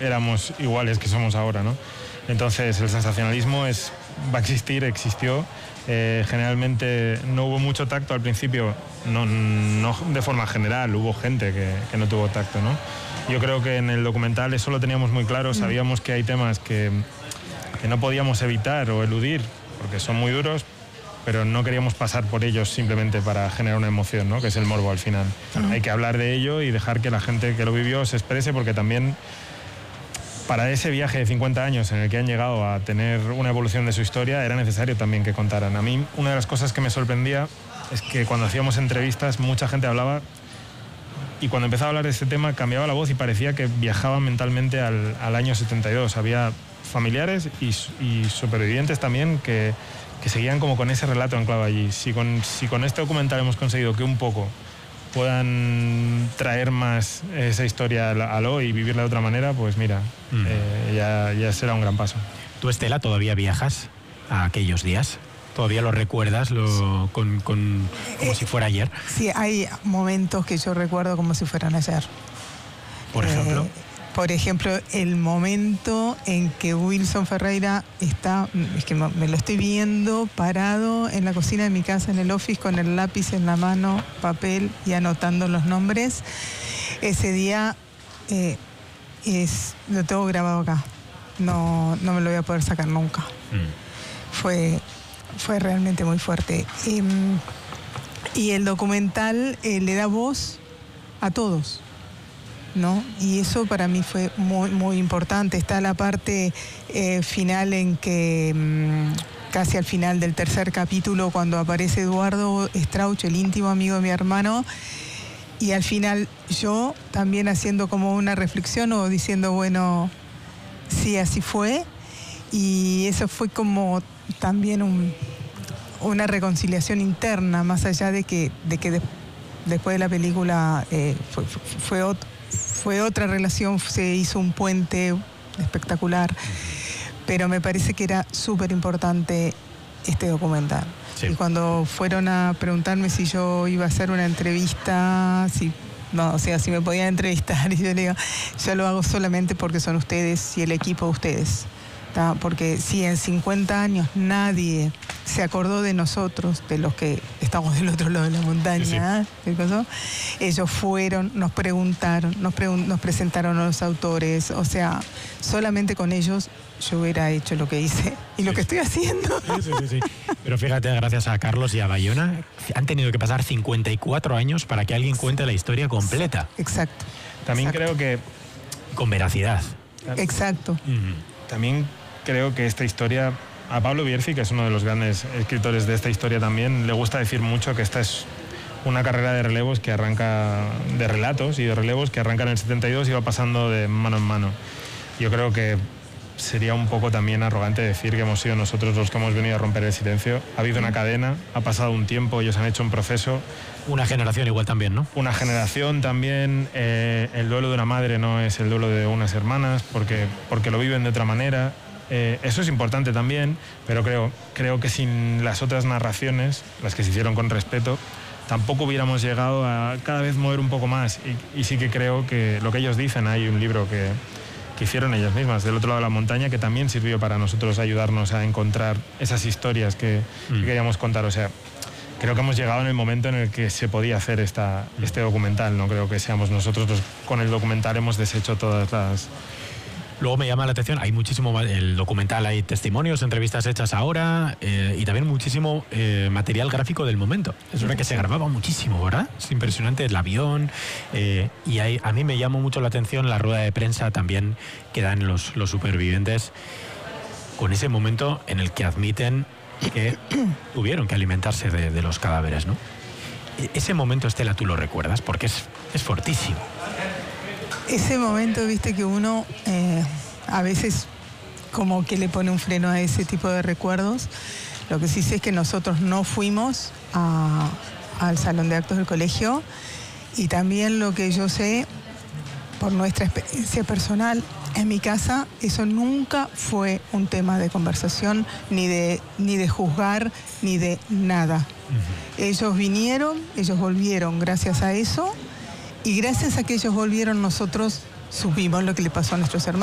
éramos iguales que somos ahora, ¿no? Entonces el sensacionalismo va a existir, existió. Generalmente no hubo mucho tacto al principio, no de forma general, hubo gente que no tuvo tacto, ¿no? Yo creo que en el documental eso lo teníamos muy claro, sabíamos que hay temas que no podíamos evitar o eludir, porque son muy duros, pero no queríamos pasar por ellos simplemente para generar una emoción, ¿no? Que es el morbo al final. Hay que hablar de ello y dejar que la gente que lo vivió se exprese, porque también para ese viaje de 50 años en el que han llegado a tener una evolución de su historia, era necesario también que contaran. A mí, una de las cosas que me sorprendía es que cuando hacíamos entrevistas, mucha gente hablaba y cuando empezaba a hablar de este tema cambiaba la voz y parecía que viajaban mentalmente al año 72. Había familiares y supervivientes también que seguían como con ese relato anclado allí. Si con este documental hemos conseguido que un poco puedan traer más esa historia al hoy y vivirla de otra manera, pues mira, ya será un gran paso. ¿Tú, Estela, todavía viajas a aquellos días? ¿Todavía lo recuerdas como si fuera ayer? Sí, hay momentos que yo recuerdo como si fueran ayer. ¿Por ejemplo? Por ejemplo, el momento en que Wilson Ferreira está, es que me lo estoy viendo parado en la cocina de mi casa, en el office, con el lápiz en la mano, papel y anotando los nombres. Ese día lo tengo grabado acá. No me lo voy a poder sacar nunca. Fue realmente muy fuerte. Y el documental le da voz a todos, ¿no? Y eso para mí fue muy, muy importante. Está la parte final en que, casi al final del tercer capítulo, cuando aparece Eduardo Strauch, el íntimo amigo de mi hermano, y al final yo también haciendo como una reflexión o diciendo, bueno, sí, así fue. Y eso fue como también una reconciliación interna, más allá de que después de la película fue otra relación, se hizo un puente espectacular, pero me parece que era súper importante este documental. Sí. Y cuando fueron a preguntarme si yo iba a hacer una entrevista, si me podían entrevistar, y yo le digo, yo lo hago solamente porque son ustedes y el equipo de ustedes. Porque si en 50 años nadie se acordó de nosotros, de los que estamos del otro lado de la montaña, sí. Ellos fueron, nos preguntaron, nos presentaron a los autores, o sea, solamente con ellos yo hubiera hecho lo que hice y lo que estoy haciendo. Sí. Pero fíjate, gracias a Carlos y a Bayona, han tenido que pasar 54 años para que alguien cuente la historia completa. Exacto. También creo que... Con veracidad. Exacto. También creo que esta historia, a Pablo Bierzi, que es uno de los grandes escritores de esta historia también, le gusta decir mucho que esta es una carrera de relevos que arranca, de relatos y de relevos que arranca en el 72 y va pasando de mano en mano. Yo creo que sería un poco también arrogante decir que hemos sido nosotros los que hemos venido a romper el silencio. Ha habido una cadena, ha pasado un tiempo, ellos han hecho un proceso. Una generación igual también, ¿no? Una generación también. El duelo de una madre no es el duelo de unas hermanas, porque lo viven de otra manera. Eso es importante también, pero creo que sin las otras narraciones, las que se hicieron con respeto, tampoco hubiéramos llegado a cada vez mover un poco más. Y sí que creo que lo que ellos dicen, hay un libro que hicieron ellas mismas, Del otro lado de la montaña, que también sirvió para nosotros ayudarnos a encontrar esas historias que queríamos contar. O sea, creo que hemos llegado en el momento en el que se podía hacer este documental. No creo que seamos nosotros los, con el documental hemos deshecho todas las... Luego me llama la atención, hay muchísimo, el documental, hay testimonios, entrevistas hechas ahora y también muchísimo material gráfico del momento. Es verdad que se grababa muchísimo, ¿verdad? Es impresionante el avión y a mí me llamó mucho la atención la rueda de prensa también que dan los supervivientes con ese momento en el que admiten que tuvieron que alimentarse de los cadáveres, ¿no? Ese momento, Estela, tú lo recuerdas porque es fortísimo. Ese momento, viste que uno a veces como que le pone un freno a ese tipo de recuerdos. Lo que sí sé es que nosotros no fuimos al salón de actos del colegio y también lo que yo sé por nuestra experiencia personal en mi casa, eso nunca fue un tema de conversación, ni de juzgar, ni de nada. Ellos vinieron, ellos volvieron gracias a eso. Y gracias a que ellos volvieron, nosotros supimos lo que le pasó a nuestros hermanos.